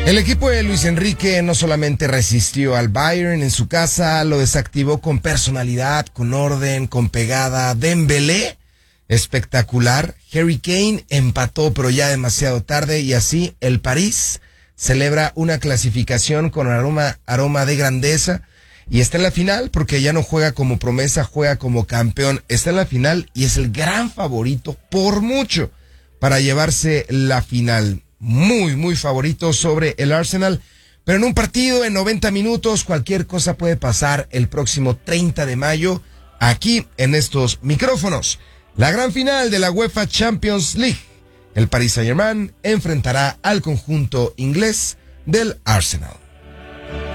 El equipo de Luis Enrique no solamente resistió al Bayern en su casa, lo desactivó con personalidad, con orden, con pegada. Dembélé, espectacular. Harry Kane empató, pero ya demasiado tarde, y así el París celebra una clasificación con aroma de grandeza y está en la final porque ya no juega como promesa, juega como campeón. Está en la final y es el gran favorito por mucho para llevarse la final. Muy favorito sobre el Arsenal, pero en un partido en 90 minutos cualquier cosa puede pasar el próximo 30 de mayo aquí en estos micrófonos. La gran final de la UEFA Champions League. El Paris Saint-Germain enfrentará al conjunto inglés del Arsenal.